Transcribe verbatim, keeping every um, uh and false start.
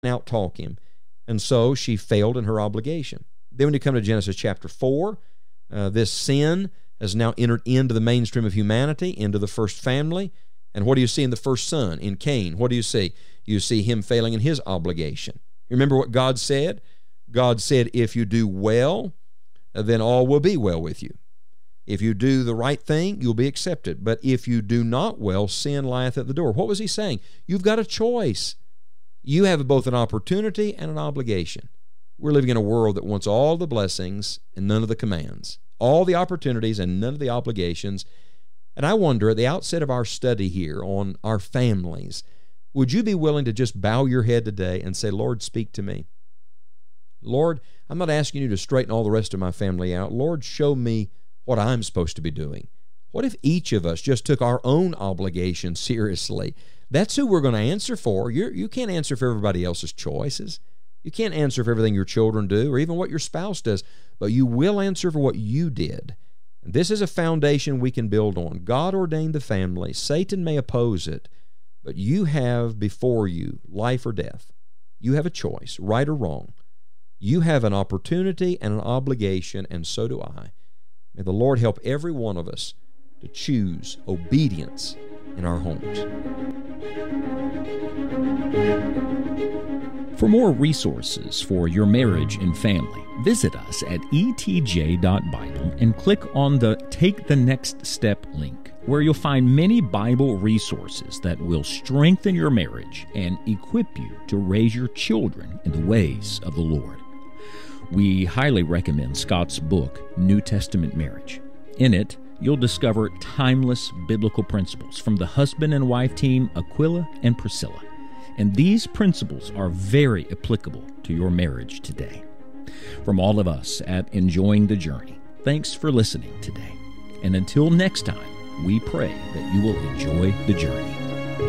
out-talk him. And so she failed in her obligation. Then when you come to Genesis chapter four, uh, this sin has now entered into the mainstream of humanity, into the first family. And what do you see in the first son, in Cain? What do you see? You see him failing in his obligation. You remember what God said? God said, if you do well, then all will be well with you. If you do the right thing, you'll be accepted. But if you do not well, sin lieth at the door. What was he saying? You've got a choice. You have both an opportunity and an obligation. We're living in a world that wants all the blessings and none of the commands, all the opportunities and none of the obligations. And I wonder, at the outset of our study here on our families, would you be willing to just bow your head today and say, Lord, speak to me? Lord, I'm not asking you to straighten all the rest of my family out. Lord, show me what I'm supposed to be doing. What if each of us just took our own obligation seriously? That's who we're going to answer for. You're, you can't answer for everybody else's choices. You can't answer for everything your children do or even what your spouse does, but you will answer for what you did. And this is a foundation we can build on. God ordained the family. Satan may oppose it, but you have before you life or death. You have a choice, right or wrong. You have an opportunity and an obligation, and so do I. May the Lord help every one of us to choose obedience in our homes. For more resources for your marriage and family, visit us at e t j dot bible and click on the Take the Next Step link, where you'll find many Bible resources that will strengthen your marriage and equip you to raise your children in the ways of the Lord. We highly recommend Scott's book, New Testament Marriage. In it, you'll discover timeless biblical principles from the husband and wife team Aquila and Priscilla. And these principles are very applicable to your marriage today. From all of us at Enjoying the Journey, thanks for listening today. And until next time, we pray that you will enjoy the journey.